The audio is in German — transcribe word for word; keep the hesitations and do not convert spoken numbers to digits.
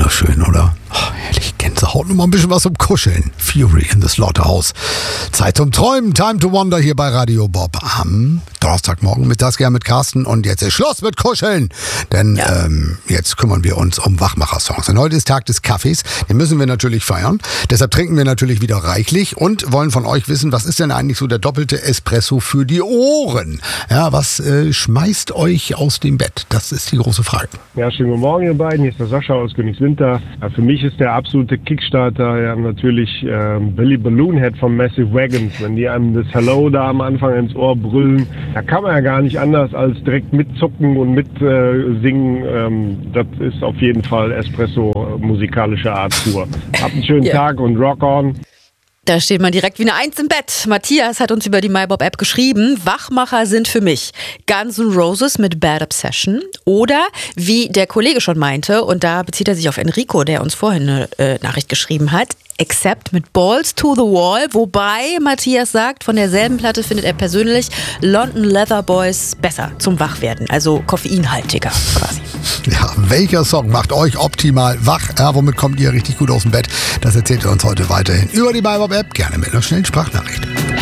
doch schön, oder? Oh, herrlich, Gänsehaut, nur mal ein bisschen was zum Kuscheln. Fury in the Slaughterhouse. Zeit zum Träumen, Time to Wonder hier bei Radio Bob am Donnerstagmorgen mit das gerne mit Carsten. Und jetzt ist Schluss mit Kuscheln, denn ja. ähm, jetzt kümmern wir uns um Wachmacher-Songs. Denn heute ist Tag des Kaffees, den müssen wir natürlich feiern. Deshalb trinken wir natürlich wieder reichlich und wollen von euch wissen, was ist denn eigentlich so der doppelte Espresso für die Ohren? Ja, was äh, schmeißt euch aus dem Bett? Das ist die große Frage. Ja, schönen guten Morgen, ihr beiden. Hier ist der Sascha aus Königswinter. Ja, für mich ist der absolute Kickstarter ja natürlich äh, Billy Balloonhead von Massive Wagons. Wenn die einem das Hello da am Anfang ins Ohr brüllen, da kann man ja gar nicht anders als direkt mitzucken und mitsingen. Äh, ähm, das ist auf jeden Fall Espresso äh, musikalischer Art pur. Habt einen schönen yeah. Tag und rock on. Da steht man direkt wie eine Eins im Bett. Matthias hat uns über die MyBob-App geschrieben, Wachmacher sind für mich Guns N' Roses mit Bad Obsession oder, wie der Kollege schon meinte, und da bezieht er sich auf Enrico, der uns vorhin eine äh, Nachricht geschrieben hat, Accept mit Balls to the Wall, wobei Matthias sagt, von derselben Platte findet er persönlich London Leather Boys besser zum Wachwerden, also koffeinhaltiger quasi. Ja, welcher Song macht euch optimal wach? Ja, womit kommt ihr richtig gut aus dem Bett? Das erzählt ihr uns heute weiterhin über die MyBob-App, gerne mit einer schnellen Sprachnachricht.